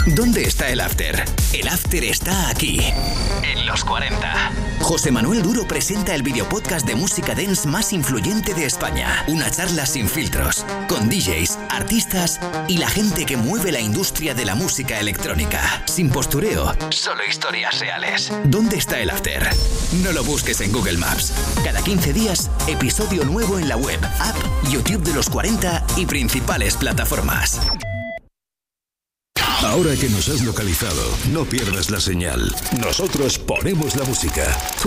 ¿Dónde está el after? El after está aquí, en Los 40. José Manuel Duro presenta el videopodcast de música dance más influyente de España. Una charla sin filtros, con DJs, artistas y la gente que mueve la industria de la música electrónica. Sin postureo, solo historias reales. ¿Dónde está el after? No lo busques en Google Maps. Cada 15 días, episodio nuevo en la web, app, YouTube de Los 40 y principales plataformas. Ahora que nos has localizado, no pierdas la señal. Nosotros ponemos la música.